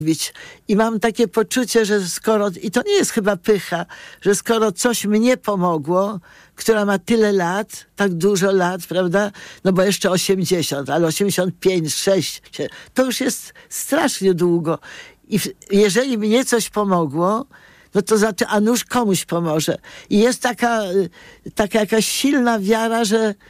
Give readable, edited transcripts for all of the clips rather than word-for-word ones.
mówić. I mam takie poczucie, że skoro, i to nie jest chyba pycha, że skoro coś mnie pomogło, która ma tyle lat, tak dużo lat, prawda? No bo jeszcze 80, ale 85, 6, to już jest strasznie długo. I jeżeli mnie coś pomogło, no to znaczy, a nuż komuś pomoże. I jest taka jakaś silna wiara,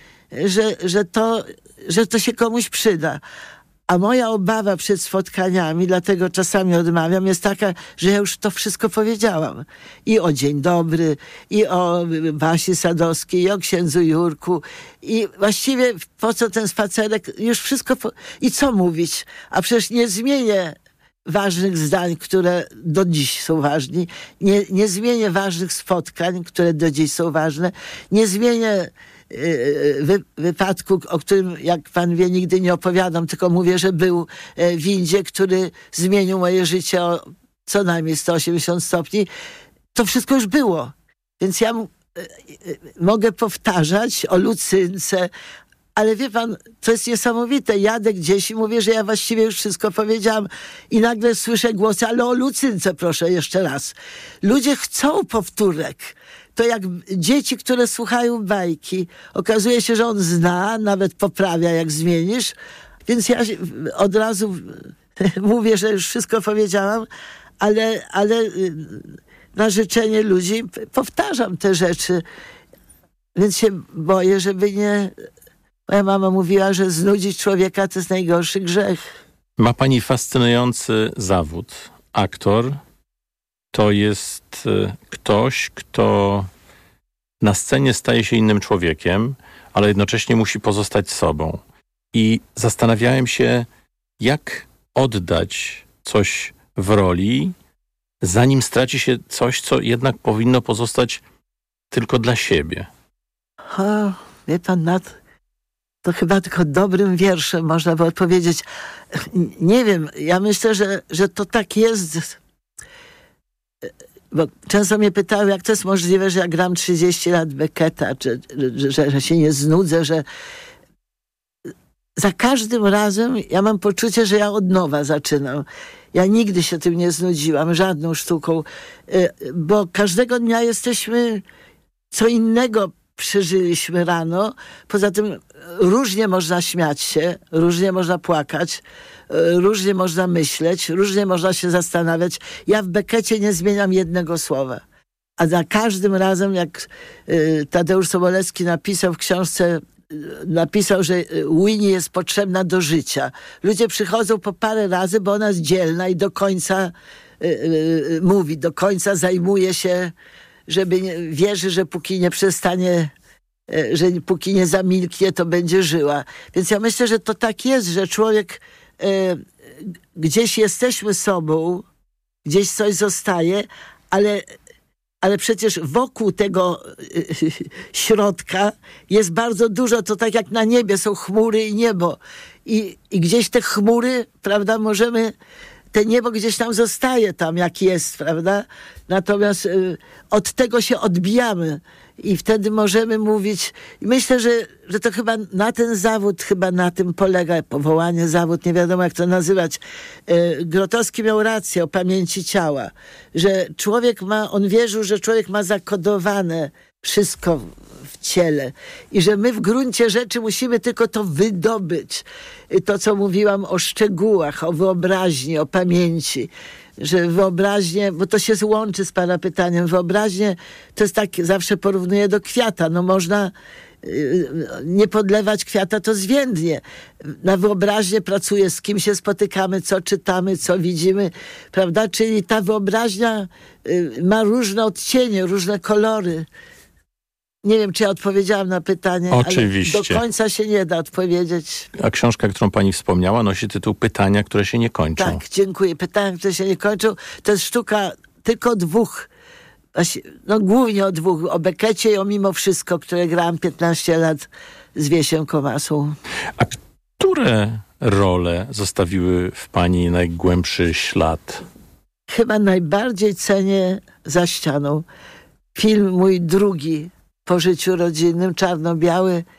że to się komuś przyda. A moja obawa przed spotkaniami, dlatego czasami odmawiam, jest taka, że ja już to wszystko powiedziałam. I o Dzień Dobry, i o Basi Sadowskiej, i o księdzu Jurku. I właściwie po co ten spacerek? Już wszystko... I co mówić? A przecież nie zmienię ważnych zdań, które do dziś są ważne. Nie zmienię ważnych spotkań, które do dziś są ważne. Nie zmienię wypadku, o którym, jak pan wie, nigdy nie opowiadam, tylko mówię, że był w Indzie, który zmienił moje życie o co najmniej 180 stopni. To wszystko już było. Więc ja mogę powtarzać o Lucynce, ale wie pan, to jest niesamowite. Jadę gdzieś i mówię, że ja właściwie już wszystko powiedziałam i nagle słyszę głosy, ale o Lucynce proszę jeszcze raz. Ludzie chcą powtórek. To jak dzieci, które słuchają bajki. Okazuje się, że on zna, nawet poprawia, jak zmienisz. Więc ja od razu mówię, że już wszystko powiedziałam, ale na życzenie ludzi powtarzam te rzeczy. Więc się boję, żeby nie... Moja mama mówiła, że znudzić człowieka to jest najgorszy grzech. Ma pani fascynujący zawód. Aktor to jest ktoś, kto na scenie staje się innym człowiekiem, ale jednocześnie musi pozostać sobą. I zastanawiałem się, jak oddać coś w roli, zanim straci się coś, co jednak powinno pozostać tylko dla siebie. Wie pan, to chyba tylko dobrym wierszem można by odpowiedzieć. Nie wiem, ja myślę, że to tak jest. Bo często mnie pytają, jak to jest możliwe, że ja gram 30 lat Becketa, że się nie znudzę, że za każdym razem ja mam poczucie, że ja od nowa zaczynam. Ja nigdy się tym nie znudziłam, żadną sztuką, bo każdego dnia jesteśmy co innego przeżyliśmy rano. Poza tym różnie można śmiać się, różnie można płakać, różnie można myśleć, różnie można się zastanawiać. Ja w Beckecie nie zmieniam jednego słowa. A za każdym razem, jak Tadeusz Sobolewski napisał w książce, że Winnie jest potrzebna do życia. Ludzie przychodzą po parę razy, bo ona jest dzielna i do końca mówi, do końca zajmuje się, wierzy, że póki nie przestanie, że póki nie zamilknie, to będzie żyła. Więc ja myślę, że to tak jest, że człowiek gdzieś jesteśmy sobą, gdzieś coś zostaje, ale przecież wokół tego środka jest bardzo dużo, to tak jak na niebie są chmury i niebo. I gdzieś te chmury, prawda, te niebo gdzieś tam zostaje tam, jak jest, prawda? Natomiast od tego się odbijamy i wtedy możemy mówić. I myślę, że to chyba na ten zawód, chyba na tym polega powołanie, zawód, nie wiadomo jak to nazywać. Grotowski miał rację o pamięci ciała, że on wierzył, że człowiek ma zakodowane wszystko w ciele i że my w gruncie rzeczy musimy tylko to wydobyć. To, co mówiłam o szczegółach, o wyobraźni, o pamięci, że wyobraźnię, bo to się łączy z pana pytaniem, wyobraźnię to jest tak, zawsze porównuję do kwiata, no można nie podlewać kwiata, to zwiędnie. Na wyobraźnię pracuję, z kim się spotykamy, co czytamy, co widzimy, prawda? Czyli ta wyobraźnia ma różne odcienie, różne kolory. Nie wiem, czy ja odpowiedziałam na pytanie, oczywiście, ale do końca się nie da odpowiedzieć. A książka, którą pani wspomniała, nosi tytuł Pytania, które się nie kończą. Tak, dziękuję. Pytania, które się nie kończą. To jest sztuka tylko dwóch, głównie o dwóch, o Beckecie i o Mimo Wszystko, które grałam 15 lat z Wiesiem Komasą. A które role zostawiły w pani najgłębszy ślad? Chyba najbardziej cenię Za ścianą. Film mój drugi po życiu rodzinnym, czarno-biały.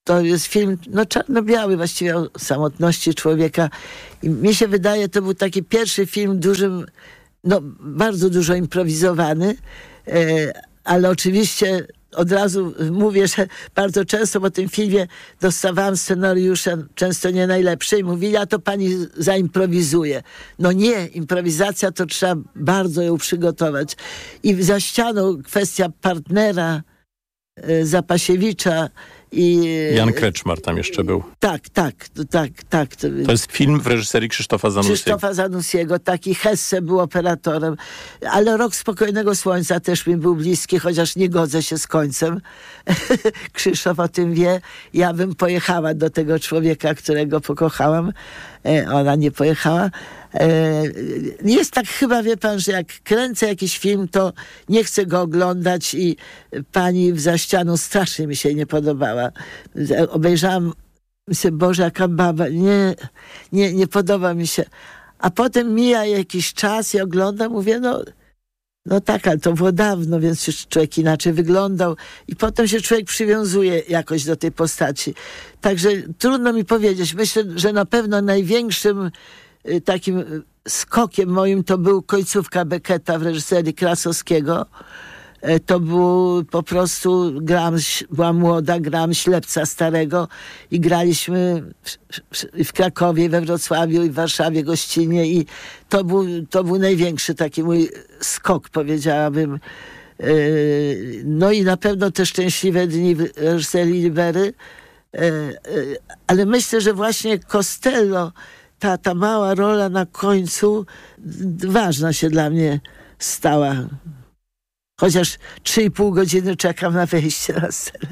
to jest film czarno-biały, właściwie o samotności człowieka. I mi się wydaje, to był taki pierwszy film dużym, bardzo dużo improwizowany, ale oczywiście od razu mówię, że bardzo często po tym filmie dostawałam scenariusze, często nie najlepsze, i mówili, a to pani zaimprowizuje. No nie, improwizacja to trzeba bardzo ją przygotować. I za ścianą kwestia partnera Zapasiewicza i... Jan Kreczmar tam jeszcze był. Tak. To jest film w reżyserii Krzysztofa Zanussiego. Taki Hesse był operatorem. Ale Rok spokojnego słońca też mi był bliski, chociaż nie godzę się z końcem. Krzysztof o tym wie. Ja bym pojechała do tego człowieka, którego pokochałam. Ona nie pojechała. Jest tak chyba, wie pan, że jak kręcę jakiś film, to nie chcę go oglądać i pani za ścianą strasznie mi się nie podobała. Obejrzałam, myślę, Boże, jaka baba, nie podoba mi się. A potem mija jakiś czas i oglądam, mówię, no tak, ale to było dawno, więc już człowiek inaczej wyglądał i potem się człowiek przywiązuje jakoś do tej postaci. Także trudno mi powiedzieć. Myślę, że na pewno największym takim skokiem moim to był końcówka Becketa w reżyserii Krasowskiego. To był po prostu, była młoda, grałam ślepca starego i graliśmy w Krakowie, we Wrocławiu i w Warszawie gościnnie i to był największy taki mój skok, powiedziałabym. No i na pewno te szczęśliwe dni w reżyserii Libery, ale myślę, że właśnie Costello, ta mała rola na końcu ważna się dla mnie stała. Chociaż 3,5 godziny czekam na wejście na scenę.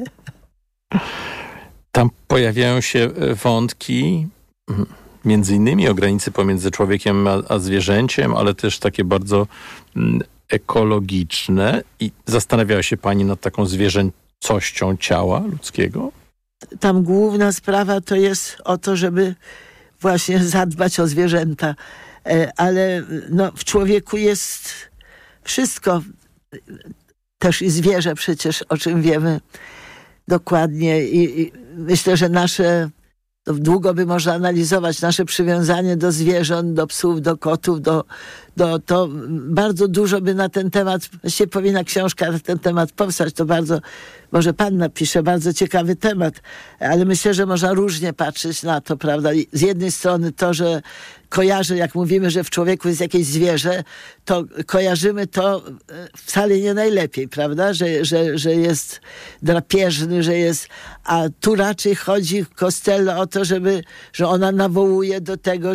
Tam pojawiają się wątki, między innymi o granicy pomiędzy człowiekiem a zwierzęciem, ale też takie bardzo ekologiczne. I zastanawiała się pani nad taką zwierzęcością ciała ludzkiego? Tam główna sprawa to jest o to, żeby właśnie zadbać o zwierzęta. Ale w człowieku jest wszystko. Też i zwierzę przecież, o czym wiemy dokładnie. I myślę, że długo by można analizować nasze przywiązanie do zwierząt, do psów, do kotów, to bardzo dużo by na ten temat, właściwie powinna książka na ten temat powstać, to bardzo, może pan napisze, bardzo ciekawy temat, ale myślę, że można różnie patrzeć na to, prawda? I z jednej strony to, że kojarzę, jak mówimy, że w człowieku jest jakieś zwierzę, to kojarzymy to wcale nie najlepiej, prawda? Że jest drapieżny, a tu raczej chodzi Costello o to, że ona nawołuje do tego,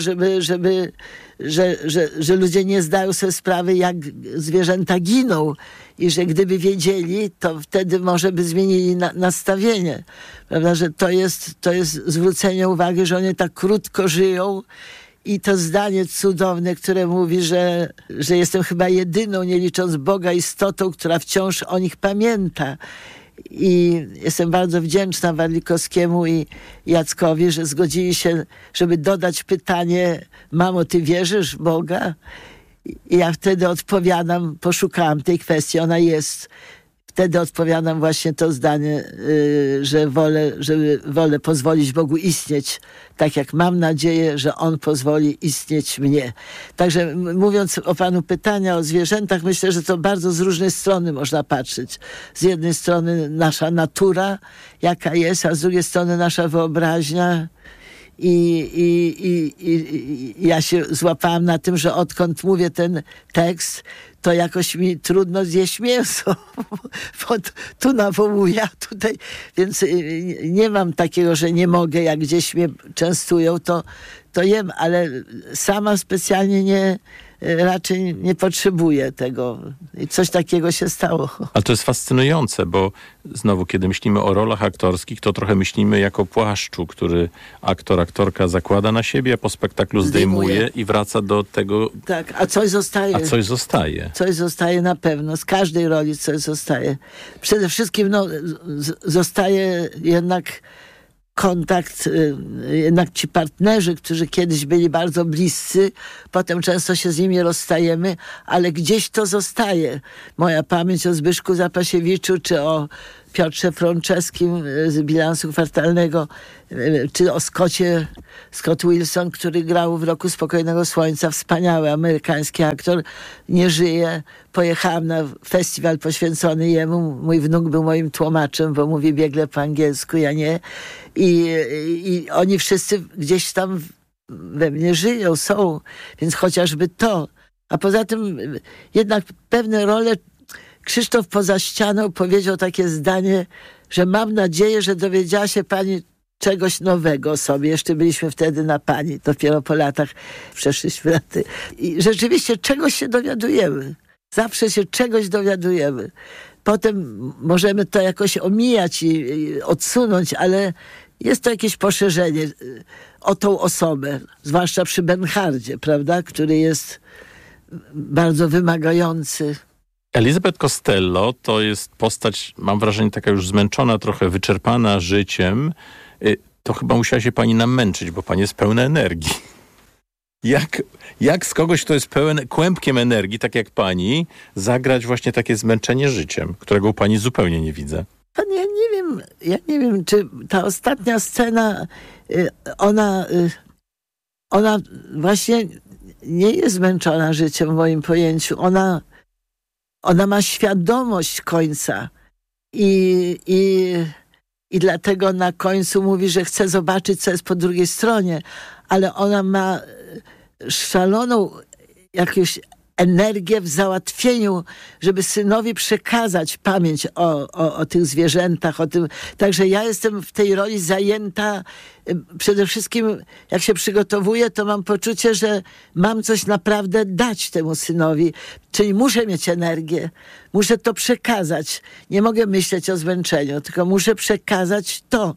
że ludzie nie zdają sobie sprawy, jak zwierzęta giną i że gdyby wiedzieli, to wtedy może by zmienili nastawienie. Prawda? Że to jest zwrócenie uwagi, że oni tak krótko żyją i to zdanie cudowne, które mówi, że jestem chyba jedyną, nie licząc Boga, istotą, która wciąż o nich pamięta. I jestem bardzo wdzięczna Warlikowskiemu i Jackowi, że zgodzili się, żeby dodać pytanie: mamo, ty wierzysz w Boga? I ja wtedy odpowiadam, poszukałam tej kwestii, ona jest. Wtedy odpowiadam właśnie to zdanie, że wolę pozwolić Bogu istnieć, tak jak mam nadzieję, że On pozwoli istnieć mnie. Także mówiąc o panu pytania o zwierzętach, myślę, że to bardzo z różnej strony można patrzeć. Z jednej strony nasza natura, jaka jest, a z drugiej strony nasza wyobraźnia. I ja się złapałam na tym, że odkąd mówię ten tekst, to jakoś mi trudno zjeść mięso. Bo tu nawołuję, a tutaj. Więc nie mam takiego, że nie mogę, jak gdzieś mnie częstują, to jem, ale sama specjalnie raczej nie potrzebuję tego. I coś takiego się stało. Ale to jest fascynujące, bo znowu, kiedy myślimy o rolach aktorskich, to trochę myślimy jako płaszczu, który aktorka zakłada na siebie, a po spektaklu zdejmuje i wraca do tego. Tak, a coś zostaje. Coś zostaje na pewno. Z każdej roli coś zostaje. Przede wszystkim zostaje jednak kontakt, jednak ci partnerzy, którzy kiedyś byli bardzo bliscy, potem często się z nimi rozstajemy, ale gdzieś to zostaje. Moja pamięć o Zbyszku Zapasiewiczu, czy o Piotrze Frączewskim z Bilansu Kwartalnego, czy o Scott Wilson, który grał w Roku Spokojnego Słońca, wspaniały amerykański aktor, nie żyje. Pojechałam na festiwal poświęcony jemu. Mój wnuk był moim tłumaczem, bo mówi biegle po angielsku, ja nie. I oni wszyscy gdzieś tam we mnie żyją, są. Więc chociażby to. A poza tym jednak pewne role. Krzysztof poza ścianą powiedział takie zdanie, że mam nadzieję, że dowiedziała się pani czegoś nowego o sobie. Jeszcze byliśmy wtedy na pani, dopiero po latach przeszliśmy laty. I rzeczywiście czegoś się dowiadujemy. Zawsze się czegoś dowiadujemy. Potem możemy to jakoś omijać i odsunąć, ale jest to jakieś poszerzenie o tą osobę, zwłaszcza przy Bernhardzie, prawda, który jest bardzo wymagający. Elizabeth Costello to jest postać, mam wrażenie, taka już zmęczona, trochę wyczerpana życiem. To chyba musiała się pani namęczyć, bo pani jest pełna energii. Jak z kogoś, kto jest pełen kłębkiem energii, tak jak pani, zagrać właśnie takie zmęczenie życiem, którego u pani zupełnie nie widzę? Ja nie wiem, czy ta ostatnia scena, ona właśnie nie jest zmęczona życiem w moim pojęciu. Ona ma świadomość końca i dlatego na końcu mówi, że chce zobaczyć, co jest po drugiej stronie, ale ona ma szaloną jakąś energię w załatwieniu, żeby synowi przekazać pamięć o tych zwierzętach, o tym. Także ja jestem w tej roli zajęta. Przede wszystkim, jak się przygotowuję, to mam poczucie, że mam coś naprawdę dać temu synowi. Czyli muszę mieć energię, muszę to przekazać. Nie mogę myśleć o zmęczeniu, tylko muszę przekazać to.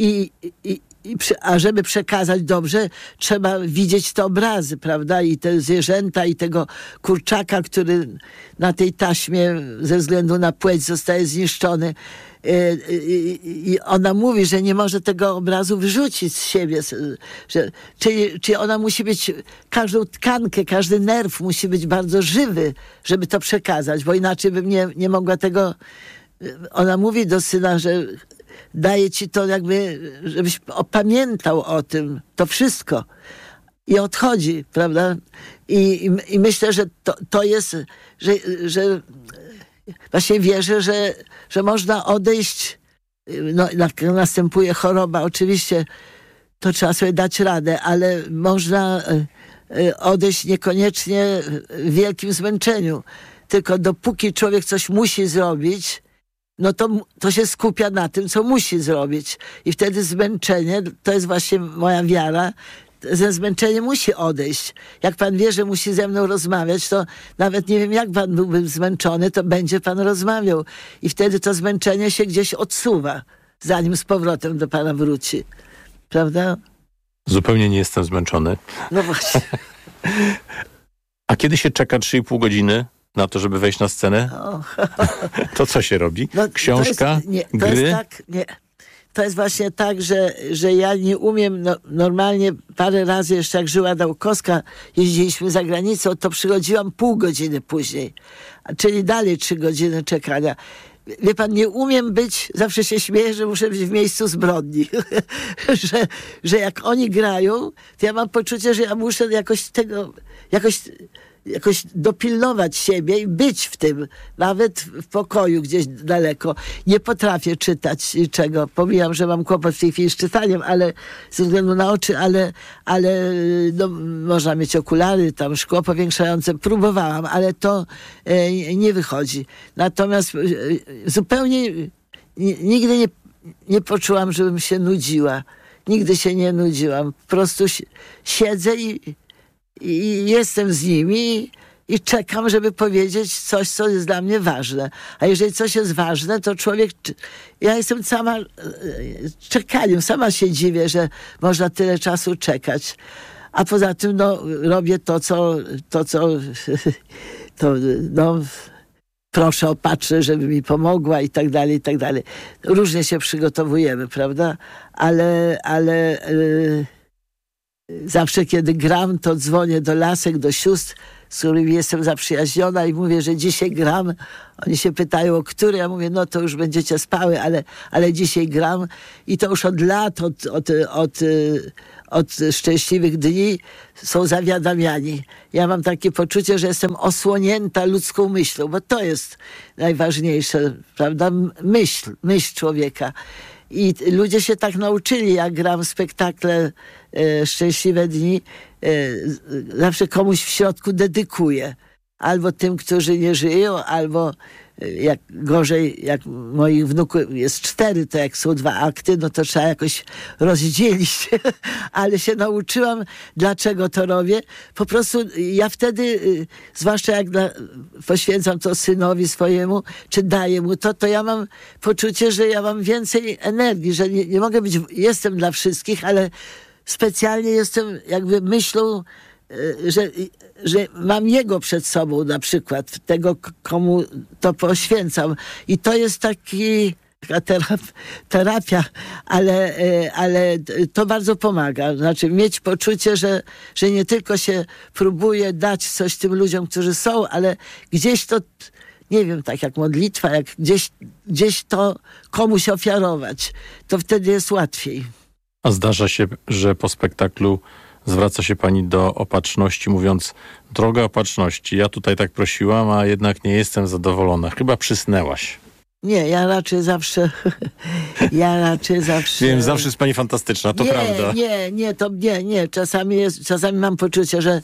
A żeby przekazać dobrze, trzeba widzieć te obrazy, prawda? I te zwierzęta, i tego kurczaka, który na tej taśmie ze względu na płeć zostaje zniszczony. I ona mówi, że nie może tego obrazu wyrzucić z siebie. Czyli ona musi być, każdą tkankę, każdy nerw musi być bardzo żywy, żeby to przekazać, bo inaczej bym nie mogła tego... Ona mówi do syna, że daje ci to jakby, żebyś opamiętał o tym, to wszystko. I odchodzi, prawda? I myślę, że to jest, że właśnie wierzę, że można odejść, no następuje choroba, oczywiście to trzeba sobie dać radę, ale można odejść niekoniecznie w wielkim zmęczeniu. Tylko dopóki człowiek coś musi zrobić, no to się skupia na tym, co musi zrobić. I wtedy zmęczenie, to jest właśnie moja wiara, ze zmęczeniem musi odejść. Jak pan wie, że musi ze mną rozmawiać, to nawet nie wiem, jak pan byłby zmęczony, to będzie pan rozmawiał. I wtedy to zmęczenie się gdzieś odsuwa, zanim z powrotem do pana wróci. Prawda? Zupełnie nie jestem zmęczony. No właśnie. A kiedy się czeka 3,5 godziny na to, żeby wejść na scenę? To co się robi? No, książka? Gry? To jest właśnie tak, że ja nie umiem, normalnie parę razy jeszcze jak żyła Dałkowska, jeździliśmy za granicą, to przychodziłam pół godziny później, czyli dalej 3 godziny czekania. Wie pan, nie umiem być, zawsze się śmieję, że muszę być w miejscu zbrodni. że jak oni grają, to ja mam poczucie, że ja muszę jakoś dopilnować siebie i być w tym, nawet w pokoju gdzieś daleko. Nie potrafię czytać niczego. Pomijam, że mam kłopot w tej chwili z czytaniem, ale ze względu na oczy, ale no, można mieć okulary, tam szkło powiększające. Próbowałam, ale to nie wychodzi. Natomiast zupełnie nigdy nie poczułam, żebym się nudziła. Nigdy się nie nudziłam. Po prostu siedzę i jestem z nimi i czekam, żeby powiedzieć coś, co jest dla mnie ważne. A jeżeli coś jest ważne, to człowiek... Ja jestem sama czekaniem, sama się dziwię, że można tyle czasu czekać. A poza tym, robię to, co proszę o Patrzę, żeby mi pomogła i tak dalej, i tak dalej. Różnie się przygotowujemy, prawda? Ale zawsze, kiedy gram, to dzwonię do lasek, do sióstr. z którymi jestem zaprzyjaźniona i mówię, że dzisiaj gram. Oni się pytają, o który? Ja mówię, no to już będziecie spały, ale dzisiaj gram. I to już od lat, od szczęśliwych dni są zawiadamiani. Ja mam takie poczucie, że jestem osłonięta ludzką myślą, bo to jest najważniejsze, prawda? Myśl człowieka. I ludzie się tak nauczyli, jak gram spektakle Szczęśliwe dni, zawsze komuś w środku dedykuję. Albo tym, którzy nie żyją, albo jak gorzej, jak moich wnuków jest 4, to jak są 2 akty, no to trzeba jakoś rozdzielić. Ale się nauczyłam, dlaczego to robię. Po prostu ja wtedy, zwłaszcza jak poświęcam to synowi swojemu, czy daję mu to ja mam poczucie, że ja mam więcej energii, że nie mogę być, jestem dla wszystkich, ale specjalnie jestem jakby myślą, że mam jego przed sobą na przykład, tego, komu to poświęcam. I to jest taka terapia, ale to bardzo pomaga. Znaczy mieć poczucie, że nie tylko się próbuje dać coś tym ludziom, którzy są, ale gdzieś to, nie wiem, tak jak modlitwa, jak gdzieś to komuś ofiarować, to wtedy jest łatwiej. A zdarza się, że po spektaklu zwraca się pani do Opatrzności, mówiąc: droga Opatrzności, ja tutaj tak prosiłam, a jednak nie jestem zadowolona. Chyba przysnęłaś. Nie, ja raczej zawsze... Wiem, zawsze jest pani fantastyczna, to prawda. Nie. Czasami mam poczucie, że...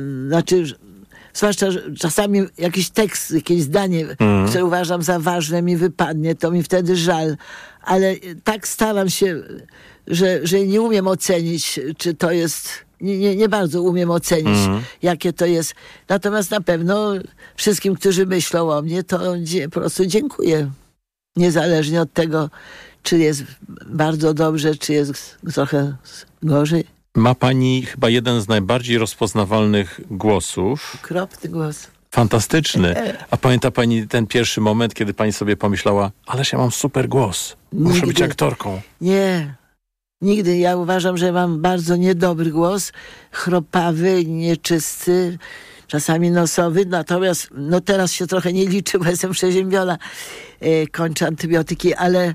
zwłaszcza, że czasami jakiś tekst, jakieś zdanie, które uważam za ważne, mi wypadnie, to mi wtedy żal. Ale tak staram się, że nie umiem ocenić, czy to jest... Nie bardzo umiem ocenić, jakie to jest. Natomiast na pewno wszystkim, którzy myślą o mnie, to po prostu dziękuję. Niezależnie od tego, czy jest bardzo dobrze, czy jest trochę gorzej. Ma pani chyba jeden z najbardziej rozpoznawalnych głosów. Okropny głos. Fantastyczny. A pamięta pani ten pierwszy moment, kiedy pani sobie pomyślała: ależ ja mam super głos, muszę być aktorką? Nie. Nigdy. Ja uważam, że mam bardzo niedobry głos, chropawy, nieczysty, czasami nosowy, natomiast teraz się trochę nie liczy, bo jestem przeziębiona, kończę antybiotyki, ale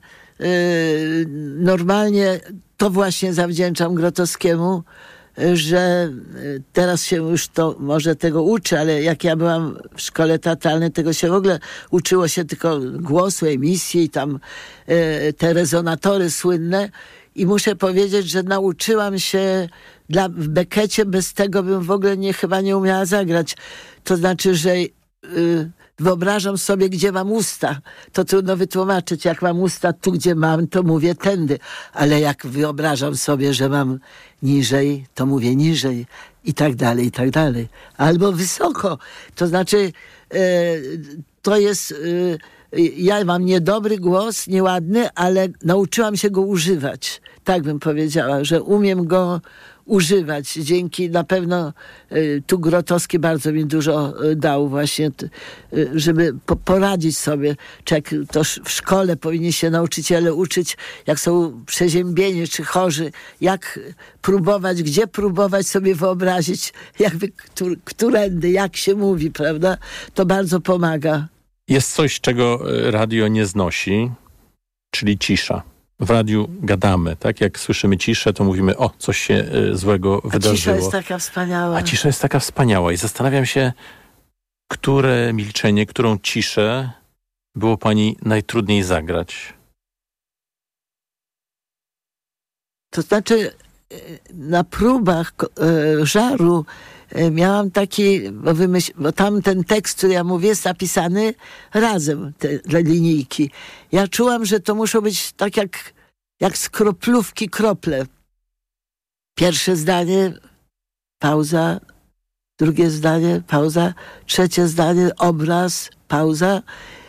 normalnie to właśnie zawdzięczam Grotowskiemu, że teraz się już to może tego uczy, ale jak ja byłam w szkole teatralnej, tego się w ogóle uczyło się tylko głosu, emisji, tam te rezonatory słynne. I muszę powiedzieć, że nauczyłam się w Beckecie, bez tego bym w ogóle chyba nie umiała zagrać. To znaczy, że wyobrażam sobie, gdzie mam usta. To trudno wytłumaczyć. Jak mam usta tu, gdzie mam, to mówię tędy. Ale jak wyobrażam sobie, że mam niżej, to mówię niżej. I tak dalej, i tak dalej. Albo wysoko. To znaczy, to jest... Ja mam niedobry głos, nieładny, ale nauczyłam się go używać. Tak bym powiedziała, że umiem go używać. Dzięki na pewno tu Grotowski bardzo mi dużo dał właśnie, żeby poradzić sobie. To w szkole powinni się nauczyciele uczyć, jak są przeziębieni czy chorzy, jak próbować, gdzie próbować sobie wyobrazić, jakby którędy, jak się mówi, prawda? To bardzo pomaga. Jest coś, czego radio nie znosi, czyli cisza. W radiu gadamy, tak? Jak słyszymy ciszę, to mówimy: o, coś się złego wydarzyło. Cisza jest taka wspaniała. A cisza jest taka wspaniała. I zastanawiam się, które milczenie, którą ciszę było pani najtrudniej zagrać? To znaczy, na próbach Żaru miałam taki, bo tam ten tekst, który ja mówię, jest napisany razem, te linijki. Ja czułam, że to muszą być tak jak z kroplówki krople. Pierwsze zdanie, pauza, drugie zdanie, pauza, trzecie zdanie, obraz, pauza.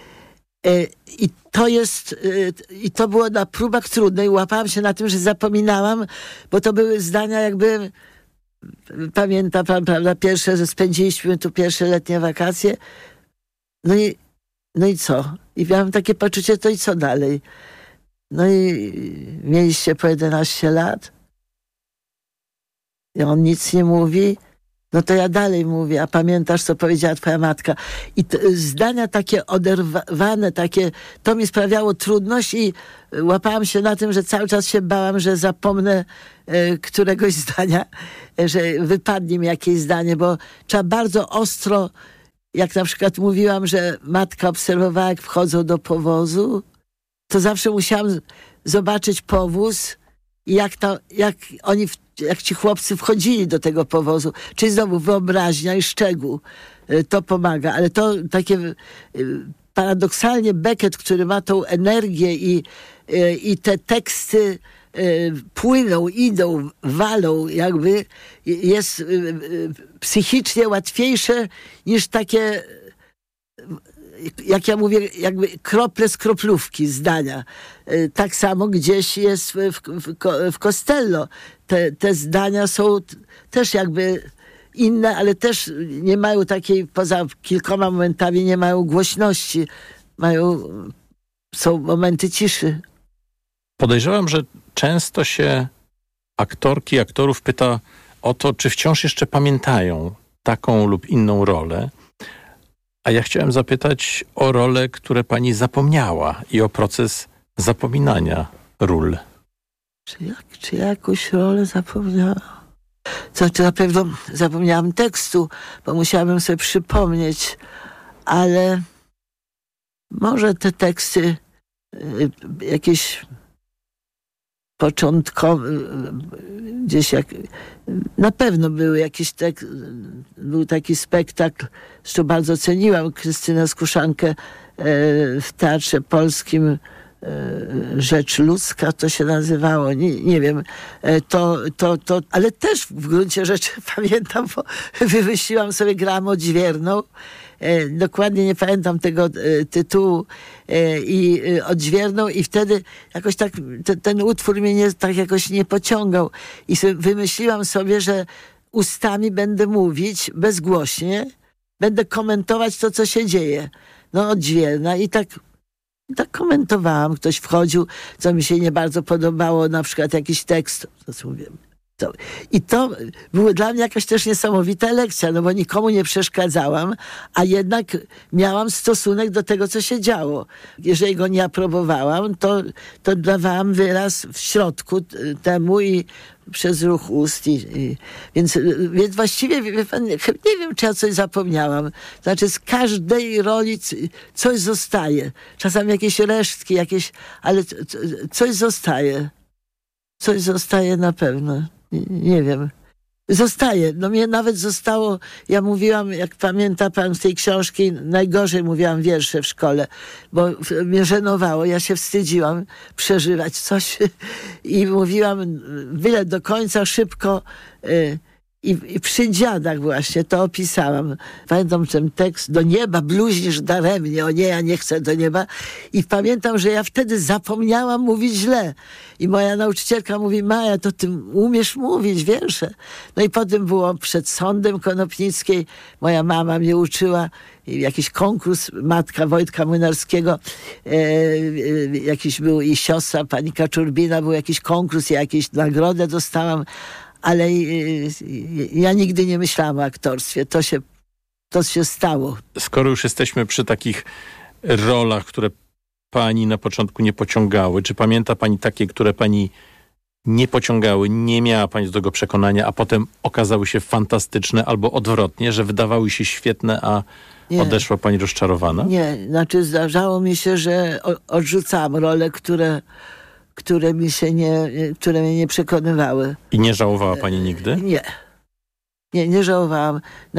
I to było na próbach trudne i łapałam się na tym, że zapominałam, bo to były zdania jakby... Pamięta pan, prawda, pierwsze, że spędziliśmy tu pierwsze letnie wakacje. No i co? I miałam takie poczucie, to i co dalej? No i mieliście po 11 lat. I on nic nie mówi. No to ja dalej mówię, a pamiętasz, co powiedziała twoja matka? I zdania takie oderwane, takie, to mi sprawiało trudność i łapałam się na tym, że cały czas się bałam, że zapomnę któregoś zdania, że wypadnie mi jakieś zdanie, bo trzeba bardzo ostro, jak na przykład mówiłam, że matka obserwowała, jak wchodzą do powozu, to zawsze musiałam zobaczyć powóz i jak ci chłopcy wchodzili do tego powozu. Czyli znowu wyobraźnia i szczegół. To pomaga. Ale to takie paradoksalnie Beckett, który ma tą energię i te teksty płyną, idą, walą, jakby jest psychicznie łatwiejsze niż takie, jak ja mówię, jakby krople z kroplówki zdania. Tak samo gdzieś jest w Costello. Te zdania są też jakby inne, ale też nie mają takiej, poza kilkoma momentami nie mają głośności. Są momenty ciszy. Podejrzewam, że często się aktorki, aktorów pyta o to, czy wciąż jeszcze pamiętają taką lub inną rolę. A ja chciałem zapytać o role, które pani zapomniała i o proces zapominania ról. Czy jakąś rolę zapomniałam? Znaczy na pewno zapomniałam tekstu, bo musiałabym sobie przypomnieć, ale może te teksty jakieś początkowe, gdzieś na pewno były jakieś był taki spektakl, zresztą bardzo ceniłam Krystynę Skuszankę w Teatrze Polskim, Rzecz Ludzka to się nazywało, nie wiem, ale też w gruncie rzeczy pamiętam, bo wymyśliłam sobie, grałam Odźwierną, dokładnie nie pamiętam tego tytułu, i Odźwierną, i wtedy jakoś tak ten utwór mnie tak jakoś nie pociągał i wymyśliłam sobie, że ustami będę mówić bezgłośnie, będę komentować to, co się dzieje. No Odźwierna i tak komentowałam, ktoś wchodził, co mi się nie bardzo podobało, na przykład jakiś tekst, co mówię. I to była dla mnie jakaś też niesamowita lekcja, no bo nikomu nie przeszkadzałam, a jednak miałam stosunek do tego, co się działo. Jeżeli go nie aprobowałam, to dawałam wyraz w środku temu i przez ruch ust. Więc właściwie nie wiem, czy ja coś zapomniałam. Znaczy z każdej roli coś zostaje. Czasami jakieś resztki, ale coś zostaje. Coś zostaje na pewno. Nie wiem. Zostaje. No mnie nawet zostało, ja mówiłam, jak pamięta pan z tej książki, najgorzej mówiłam wiersze w szkole, bo mnie żenowało, ja się wstydziłam przeżywać coś i mówiłam byle do końca, szybko, i przy dziadach właśnie to opisałam. Pamiętam ten tekst, do nieba bluźnisz daremnie, o nie, ja nie chcę do nieba. I pamiętam, że ja wtedy zapomniałam mówić źle. I moja nauczycielka mówi, Maja, to ty umiesz mówić wiersze. No i potem było przed sądem Konopnickiej, moja mama mnie uczyła, jakiś konkurs, matka Wojtka Młynarskiego, jakiś był i siostra pani Kaczurbina, był jakiś konkurs, ja jakieś nagrodę dostałam. Ale ja nigdy nie myślałam o aktorstwie. To się stało. Skoro już jesteśmy przy takich rolach, które pani na początku nie pociągały, czy pamięta pani takie, które pani nie pociągały, nie miała pani do tego przekonania, a potem okazały się fantastyczne, albo odwrotnie, że wydawały się świetne, a odeszła pani rozczarowana? Nie, znaczy zdarzało mi się, że odrzucałam role, które mnie nie przekonywały. I nie żałowała pani nigdy? Nie żałowałam.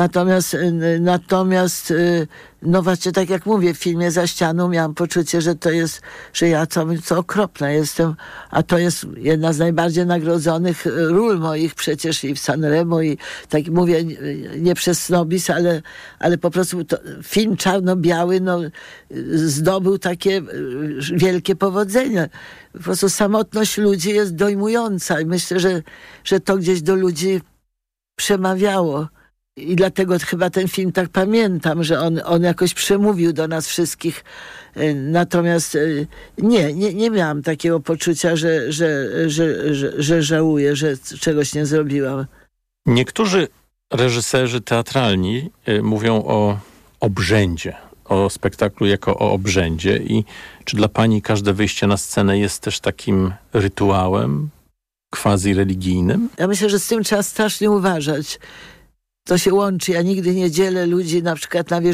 Natomiast no właśnie tak jak mówię, w filmie Za ścianą miałam poczucie, że ja co okropna jestem, a to jest jedna z najbardziej nagrodzonych ról moich przecież i w Sanremo i tak mówię, nie przez snobizm, ale po prostu film czarno-biały zdobył takie wielkie powodzenie. Po prostu samotność ludzi jest dojmująca i myślę, że to gdzieś do ludzi przemawiało. I dlatego chyba ten film tak pamiętam, że on jakoś przemówił do nas wszystkich. Natomiast nie miałam takiego poczucia, że żałuję, że czegoś nie zrobiłam. Niektórzy reżyserzy teatralni mówią o obrzędzie, o spektaklu jako o obrzędzie. I czy dla pani każde wyjście na scenę jest też takim rytuałem quasi-religijnym? Ja myślę, że z tym trzeba strasznie uważać. To się łączy. Ja nigdy nie dzielę ludzi na przykład na